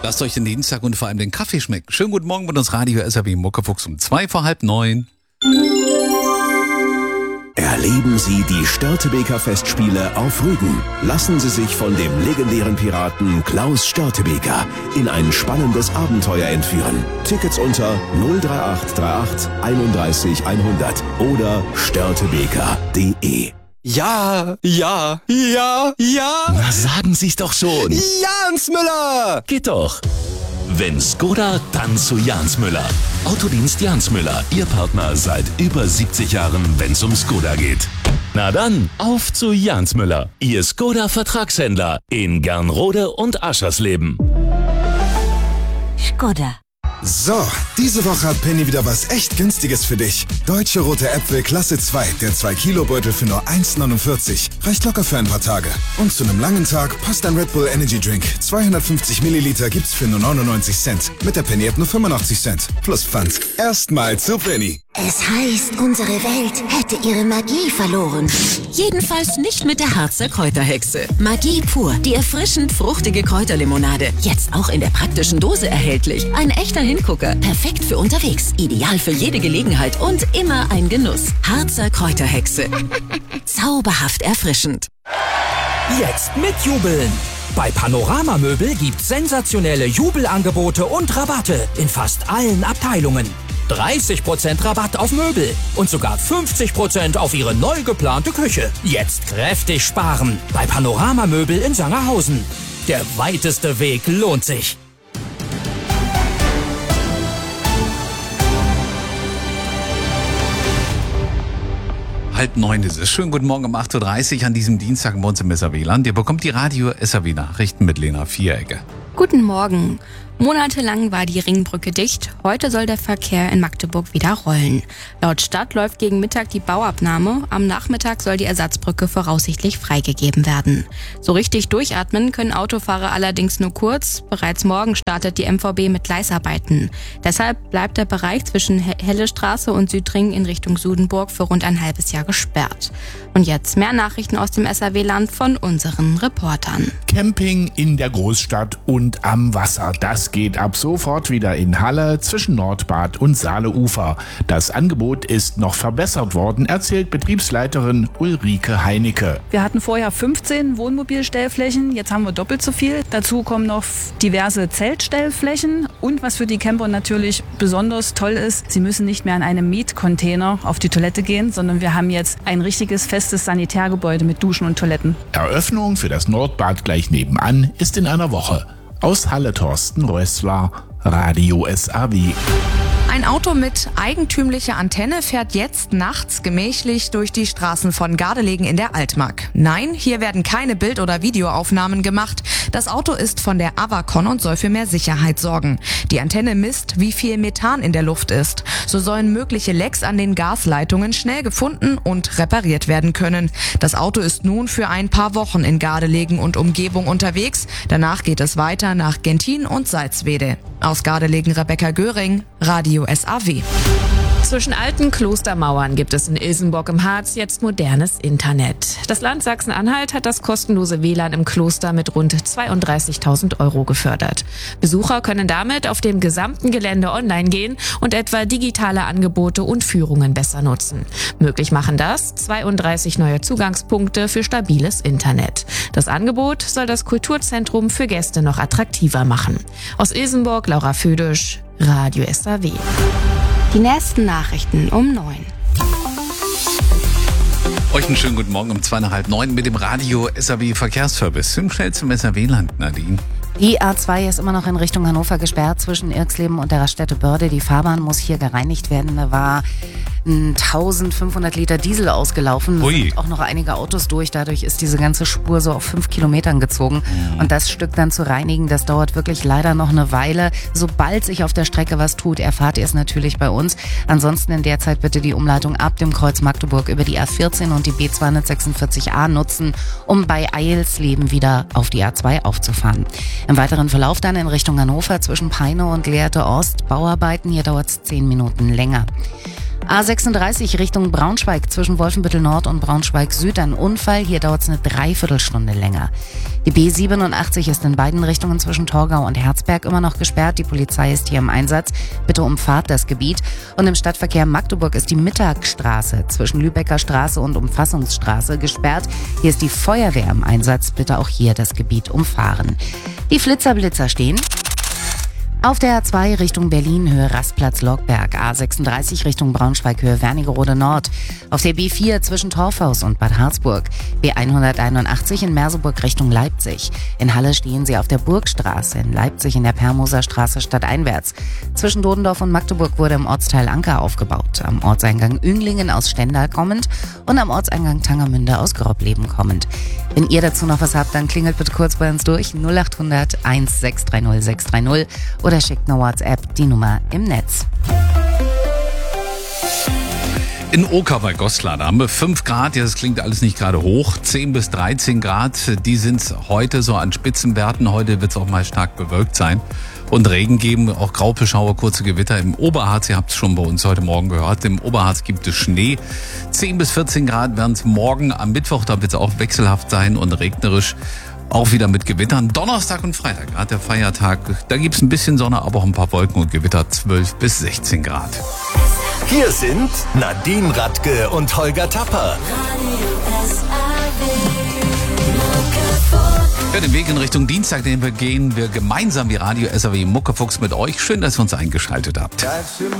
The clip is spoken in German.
Lasst euch den Dienstag und vor allem den Kaffee schmecken. Schönen guten Morgen mit uns Radio SAW Muckefuchs um 8:02. Erleben Sie die Störtebeker Festspiele auf Rügen. Lassen Sie sich von dem legendären Piraten Klaus Störtebeker in ein spannendes Abenteuer entführen. Tickets unter 03838 31 100 oder störtebeker.de. Ja. Na, sagen Sie's doch schon. Jans Müller! Geht doch. Wenn Skoda, dann zu Jans Müller. Autodienst Jans Müller, Ihr Partner seit über 70 Jahren, wenn's um Skoda geht. Na dann, auf zu Jans Müller, Ihr Skoda-Vertragshändler in Gernrode und Aschersleben. Skoda. So, diese Woche hat Penny wieder was echt Günstiges für dich. Deutsche rote Äpfel Klasse 2, der 2-Kilo-Beutel für nur 1,49. Reicht locker für ein paar Tage. Und zu einem langen Tag passt ein Red Bull Energy Drink. 250 Milliliter gibt's für nur 99 Cent. Mit der Penny-App nur 85 Cent. Plus Pfand. Erstmal zu Penny. Es heißt, unsere Welt hätte ihre Magie verloren. Jedenfalls nicht mit der Harzer Kräuterhexe. Magie pur, die erfrischend fruchtige Kräuterlimonade. Jetzt auch in der praktischen Dose erhältlich. Ein echter Hingucker, perfekt für unterwegs. Ideal für jede Gelegenheit und immer ein Genuss. Harzer Kräuterhexe. Zauberhaft erfrischend. Jetzt mitjubeln! Bei Panorama Möbel gibt's sensationelle Jubelangebote und Rabatte in fast allen Abteilungen. 30% Rabatt auf Möbel und sogar 50% auf Ihre neu geplante Küche. Jetzt kräftig sparen bei Panorama Möbel in Sangerhausen. Der weiteste Weg lohnt sich. 8:30 ist es. Schönen guten Morgen um 8:30 Uhr an diesem Dienstag bei uns im SAW-Land. Ihr bekommt die Radio SAW Nachrichten mit Lena Vierecke. Guten Morgen. Monatelang war die Ringbrücke dicht. Heute soll der Verkehr in Magdeburg wieder rollen. Laut Stadt läuft gegen Mittag die Bauabnahme. Am Nachmittag soll die Ersatzbrücke voraussichtlich freigegeben werden. So richtig durchatmen können Autofahrer allerdings nur kurz. Bereits morgen startet die MVB mit Gleisarbeiten. Deshalb bleibt der Bereich zwischen Hellestraße und Südring in Richtung Sudenburg für rund ein halbes Jahr gesperrt. Und jetzt mehr Nachrichten aus dem SAW-Land von unseren Reportern. Camping in der Großstadt und am Wasser. Das geht ab sofort wieder in Halle zwischen Nordbad und Saaleufer. Das Angebot ist noch verbessert worden, erzählt Betriebsleiterin Ulrike Heinecke. Wir hatten vorher 15 Wohnmobilstellflächen, jetzt haben wir doppelt so viel. Dazu kommen noch diverse Zeltstellflächen und was für die Camper natürlich besonders toll ist, sie müssen nicht mehr in einem Mietcontainer auf die Toilette gehen, sondern wir haben jetzt ein richtiges festes Sanitärgebäude mit Duschen und Toiletten. Eröffnung für das Nordbad gleich nebenan ist in einer Woche. Aus Halle Thorsten Rössler, Radio SAW. Ein Auto mit eigentümlicher Antenne fährt jetzt nachts gemächlich durch die Straßen von Gardelegen in der Altmark. Nein, hier werden keine Bild- oder Videoaufnahmen gemacht. Das Auto ist von der Avacon und soll für mehr Sicherheit sorgen. Die Antenne misst, wie viel Methan in der Luft ist. So sollen mögliche Lecks an den Gasleitungen schnell gefunden und repariert werden können. Das Auto ist nun für ein paar Wochen in Gardelegen und Umgebung unterwegs. Danach geht es weiter nach Gentin und Salzwedel. Aus Gardelegen Rebecca Göring, Radio SAW. Zwischen alten Klostermauern gibt es in Ilsenburg im Harz jetzt modernes Internet. Das Land Sachsen-Anhalt hat das kostenlose WLAN im Kloster mit rund 32.000 € gefördert. Besucher können damit auf dem gesamten Gelände online gehen und etwa digitale Angebote und Führungen besser nutzen. Möglich machen das 32 neue Zugangspunkte für stabiles Internet. Das Angebot soll das Kulturzentrum für Gäste noch attraktiver machen. Aus Ilsenburg, Laura Födisch, Radio SAW. Die nächsten Nachrichten um 9. Euch einen schönen guten Morgen um 8:30 mit dem Radio SAW Verkehrsservice. Im schnellsten SAW-Land, Nadine. Die A2 ist immer noch in Richtung Hannover gesperrt zwischen Irxleben und der Raststätte Börde. Die Fahrbahn muss hier gereinigt werden. Da war 1500 Liter Diesel ausgelaufen. Da sind auch noch einige Autos durch. Dadurch ist diese ganze Spur so auf 5 Kilometern gezogen. Und das Stück dann zu reinigen, das dauert wirklich leider noch eine Weile. Sobald sich auf der Strecke was tut, erfahrt ihr es natürlich bei uns. Ansonsten in der Zeit bitte die Umleitung ab dem Kreuz Magdeburg über die A14 und die B246a nutzen, um bei Eilsleben wieder auf die A2 aufzufahren. Im weiteren Verlauf dann in Richtung Hannover zwischen Peine und Lehrte Ost Bauarbeiten. Hier dauert es 10 Minuten länger. A36 Richtung Braunschweig zwischen Wolfenbüttel Nord und Braunschweig Süd ein Unfall. Hier dauert es eine Dreiviertelstunde länger. Die B87 ist in beiden Richtungen zwischen Torgau und Herzberg immer noch gesperrt. Die Polizei ist hier im Einsatz. Bitte umfahrt das Gebiet. Und im Stadtverkehr Magdeburg ist die Mittagstraße zwischen Lübecker Straße und Umfassungsstraße gesperrt. Hier ist die Feuerwehr im Einsatz. Bitte auch hier das Gebiet umfahren. Die Flitzer stehen. Auf der A2 Richtung Berlin, Höhe Rastplatz Lockberg, A36 Richtung Braunschweig, Höhe Wernigerode Nord. Auf der B4 zwischen Torfhaus und Bad Harzburg, B181 in Merseburg Richtung Leipzig. In Halle stehen sie auf der Burgstraße, in Leipzig in der Permoser Straße stadteinwärts. Zwischen Dodendorf und Magdeburg wurde im Ortsteil Anker aufgebaut. Am Ortseingang Ünglingen aus Stendal kommend und am Ortseingang Tangermünde aus Grobbleben kommend. Wenn ihr dazu noch was habt, dann klingelt bitte kurz bei uns durch 0800 1630 630 oder schickt eine WhatsApp, die Nummer im Netz. In Oker bei Goslar, da haben wir 5 Grad, ja, das klingt alles nicht gerade hoch, 10 bis 13 Grad, die sind heute so an Spitzenwerten, heute wird es auch mal stark bewölkt sein und Regen geben, auch Graupeschauer, kurze Gewitter im Oberharz, ihr habt es schon bei uns heute Morgen gehört, im Oberharz gibt es Schnee, 10 bis 14 Grad werden es morgen am Mittwoch, da wird es auch wechselhaft sein und regnerisch. Auch wieder mit Gewittern. Donnerstag und Freitag, gerade der Feiertag. Da gibt es ein bisschen Sonne, aber auch ein paar Wolken und Gewitter. 12 bis 16 Grad. Hier sind Nadine Radke und Holger Tapper. Ja, den Weg in Richtung Dienstag, den gehen wir gemeinsam wie Radio SAW Muckefuchs mit euch. Schön, dass ihr uns eingeschaltet habt.